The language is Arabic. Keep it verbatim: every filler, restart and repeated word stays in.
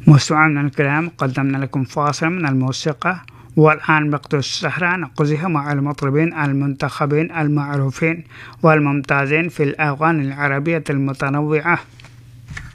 مستمعين الكرام، قدمنا لكم فاصل من الموسيقى، والآن وقت السهرة نقضيها مع المطربين المنتخبين المعروفين والممتازين في الأغاني العربية المتنوعة.